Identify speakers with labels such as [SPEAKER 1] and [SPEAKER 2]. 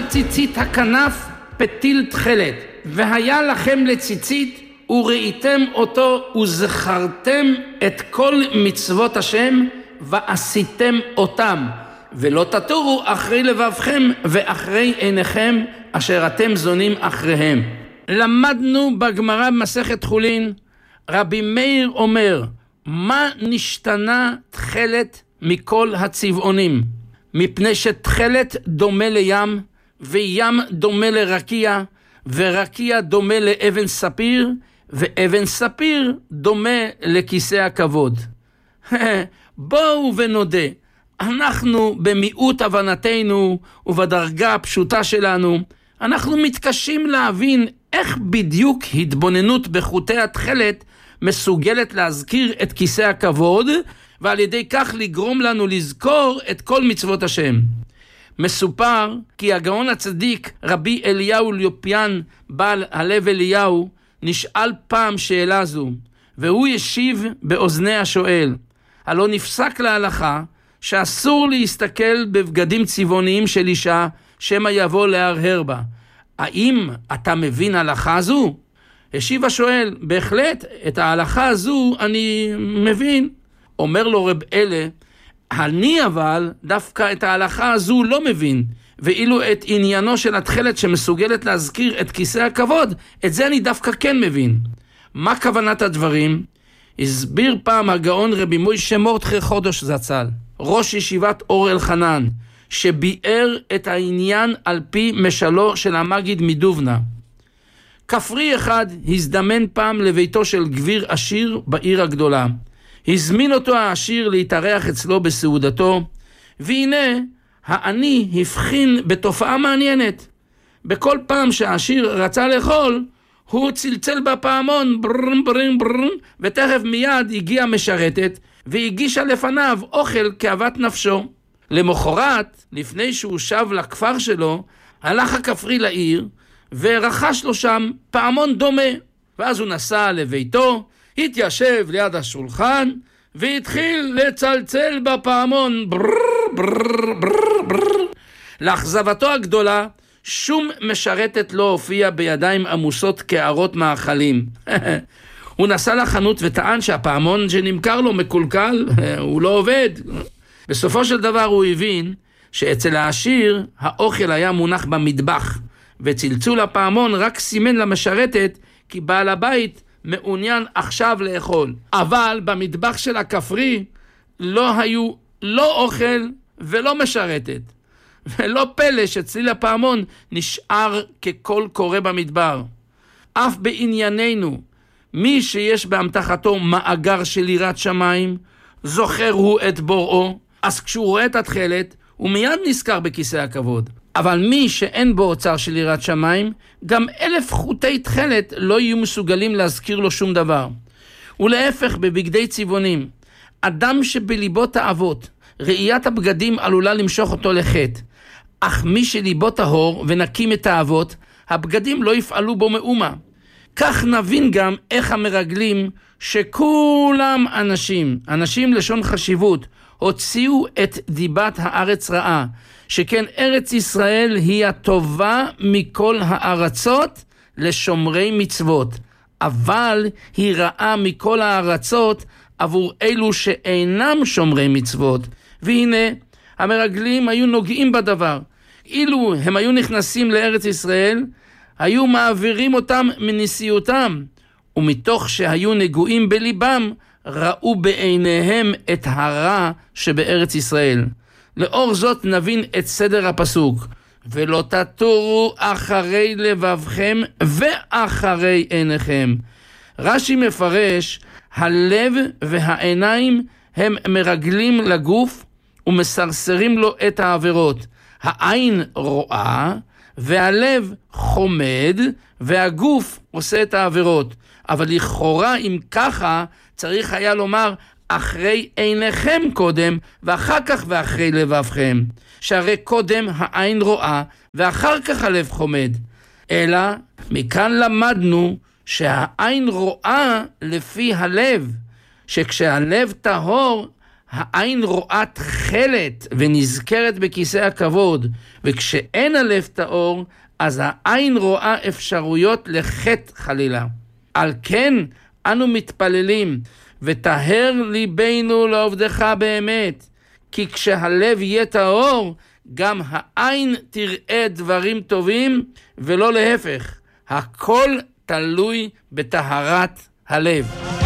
[SPEAKER 1] ציצית הכנף פתיל תכלת, והיה לכם לציצית, וראיתם אותו וזכרתם את כל מצוות השם ועשיתם אותם, ולא תתורו אחרי לבבכם ואחרי עיניכם אשר אתם זונים אחריהם. למדנו בגמרא במסכת חולין, רבי מאיר אומר, מה נשתנה תכלת מכל הצבעונים? מפני שתכלת דומה לים, וים דומה לרקיע, ורקיע דומה לאבן ספיר, ואבן ספיר דומה לכיסא הכבוד. בואו ונודה, אנחנו במיעוט הבנתנו ובדרגה הפשוטה שלנו, אנחנו מתקשים להבין איך בדיוק התבוננות בחוטי התכלת מסוגלת להזכיר את כיסא הכבוד, ועל ידי כך לגרום לנו לזכור את כל מצוות השם. מסופר כי הגאון הצדיק רבי אליהו לופיאן בעל הלב אליהו נשאל פעם שאלה זו, והוא ישיב באוזני השואל. הלא נפסק להלכה שאסור להסתכל בבגדים צבעוניים של אישה שמא יבוא להרהר בה. האם אתה מבין הלכה זו? השיב השואל, בהחלט, את ההלכה הזו אני מבין. אומר לו רב אלה, אני אבל דווקא את ההלכה הזו לא מבין, ואילו את עניינו של התכלת שמסוגלת להזכיר את כיסא הכבוד, את זה אני דווקא כן מבין. מה כוונת הדברים? הסביר פעם הגאון רבי מוישה מורדכי חודש זצ"ל, ראש ישיבת אור אלחנן, שביאר את העניין על פי משלו של המגיד מדובנה. כפרי אחד הזדמן פעם לביתו של גביר עשיר בעיר הגדולה. הזמין אותו העשיר להתארח אצלו בסעודתו, והנה העני הבחין בתופעה מעניינת. בכל פעם שהעשיר רצה לאכול, הוא צלצל בפעמון, ברם ברם ברם, ותכף מיד הגיעה משרתת, והגישה לפניו אוכל כאוות נפשו. למחרת, לפני שהוא שב לכפר שלו, הלך הכפרי לעיר, ורכש לו שם פעמון דומה. ואז הוא נסע לביתו, התיישב ליד השולחן, והתחיל לצלצל בפעמון, ברר ברר ברר ברר. לאכזבתו הגדולה, שום משרתת לא הופיע בידיים עמוסות כערות מאכלים. הוא נסע לחנות וטען שהפעמון שנמכר לו מקולקל, הוא לא עובד. בסופו של דבר הוא הבין שאצל העשיר האוכל היה מונח במטבח, וצלצול הפעמון רק סימן למשרתת כי בעל הבית מעוניין עכשיו לאכול. אבל במטבח של הכפרי לא היו לא אוכל ולא משרתת. ולא פלא שצליל הפעמון נשאר ככל קורא במדבר. אף בענייננו, מי שיש באמתחתו מאגר של יראת שמיים, זוכר הוא את בוראו, אז כשהוא רואה את התכלת, הוא מיד נזכר בכיסא הכבוד. אבל מי שאין בו אוצר של יראת שמיים, גם 1000 חוטי תכלת לא יהיו מסוגלים להזכיר לו שום דבר. ולהפך בבגדי צבעונים, אדם שבליבו תאוות, ראיית הבגדים עלולה למשוך אותו לחטא. אך מי שליבו טהור ונקי מתאוות, הבגדים לא יפעלו בו מאומה. כך נבין גם איך המרגלים, שכולם אנשים לשון חשיבות, הוציאו את דיבת הארץ רעה, שכן ארץ ישראל היא הטובה מכל הארצות לשומרי מצוות, אבל היא רעה מכל הארצות עבור אלו שאינם שומרי מצוות. והנה, המרגלים היו נוגעים בדבר. אילו הם היו נכנסים לארץ ישראל, היו מעבירים אותם מנשיאותם, ומתוך שהיו נגועים בליבם, ראו בעיניהם את הרע שבארץ ישראל. לאור זאת נבין את סדר הפסוק, ולא תתורו אחרי לבבכם ואחרי עיניכם. רש"י מפרש, הלב והעיניים הם מרגלים לגוף ומסרסרים לו את העבירות. העין רואה והלב חומד והגוף עושה את העבירות. אבל לכאורה אם ככה צריך היה לומר אחרי עיניכם קודם ואחר כך ואחרי לבבכם. שהרי קודם העין רואה ואחר כך הלב חומד. אלא מכאן למדנו שהעין רואה לפי הלב, שכשהלב טהור העין רואה תכלת ונזכרת בכיסא הכבוד, וכשאין הלב טהור, אז העין רואה אפשרויות לחטא חלילה. על כן אנו מתפללים, וטהר ליבנו לעובדך באמת, כי כשהלב יהיה טהור, גם העין תראה דברים טובים, ולא להפך. הכל תלוי בטהרת הלב.